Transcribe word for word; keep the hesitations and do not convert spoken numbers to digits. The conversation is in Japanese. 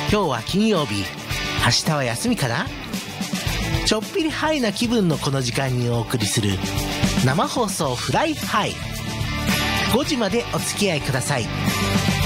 今日は金曜日、明日は休みかな。ちょっぴりハイな気分のこの時間にお送りする生放送フライハイ。ごじまでお付き合いください。